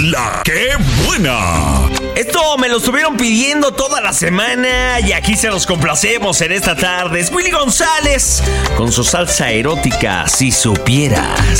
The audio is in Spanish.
La ¡Qué buena! Esto me lo estuvieron pidiendo toda la semana y aquí se los complacemos en esta tarde. Es Willy González con su salsa erótica, Si Supieras.